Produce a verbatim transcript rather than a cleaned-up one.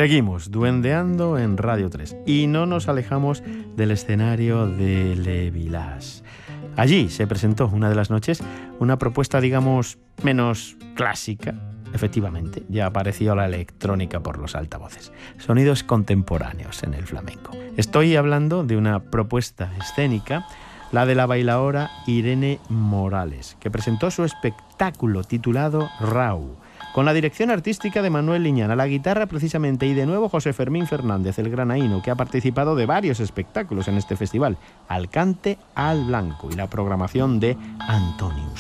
Seguimos duendeando en Radio tres y no nos alejamos del escenario de Le Village. Allí se presentó una de las noches una propuesta, digamos, menos clásica. Efectivamente, ya apareció la electrónica por los altavoces. Sonidos contemporáneos en el flamenco. Estoy hablando de una propuesta escénica, la de la bailaora Irene Morales, que presentó su espectáculo titulado Rau, con la dirección artística de Manuel Liñán, a la guitarra precisamente, y de nuevo José Fermín Fernández, el granaíno, que ha participado de varios espectáculos en este festival, al cante al blanco, y la programación de Antonius.